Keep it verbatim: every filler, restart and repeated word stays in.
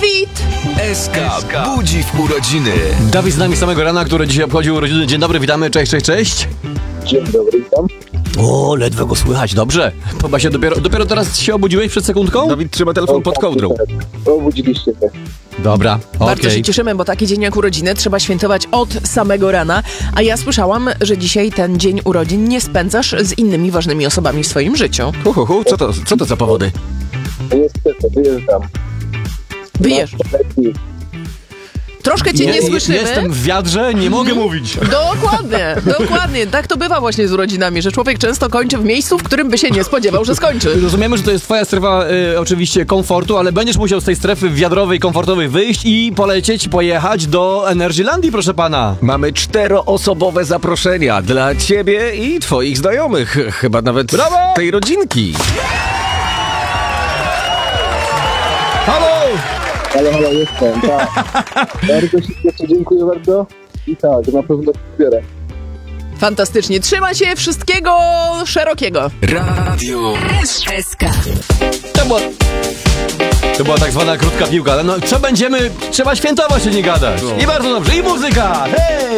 Dawid! S K budzi w urodziny. Dawid z nami samego rana, który dzisiaj obchodził urodziny. Dzień dobry, witamy, cześć, cześć, cześć. Dzień dobry, witam. O, ledwo go słychać, dobrze. Chyba się dopiero, dopiero teraz się obudziłeś przed sekundką? Dawid trzyma telefon pod kołdrą. Obudziliście się. Dobra, Bardzo okej. się cieszymy, bo taki dzień jak urodziny trzeba świętować od samego rana. A ja słyszałam, że dzisiaj ten dzień urodzin nie spędzasz z innymi ważnymi osobami w swoim życiu. Hu, hu, hu. Co to, co to za powody? Niestety, wyjeżdżam. Wyjeżdż. Troszkę cię nie, Je- słyszymy. Jestem w wiadrze, nie mogę mówić. Dokładnie, dokładnie. Tak to bywa właśnie z urodzinami, że człowiek często kończy w miejscu, w którym by się nie spodziewał, że skończy. Rozumiemy, że to jest twoja strefa y, oczywiście komfortu, ale będziesz musiał z tej strefy wiadrowej, komfortowej wyjść i polecieć, pojechać do Energylandii, proszę pana. Mamy czteroosobowe zaproszenia dla ciebie i twoich znajomych. Chyba nawet Brawo! tej rodzinki. Halo! Halo, halo, jestem, tak. Bardzo się cieszę, dziękuję bardzo. I tak, na pewno się zbiorę. Fantastycznie. Trzyma się wszystkiego szerokiego. Radio S K. To była, to była tak zwana krótka piłka, ale no co będziemy, trzeba świętować, a nie gadać. I bardzo dobrze, i muzyka, hej!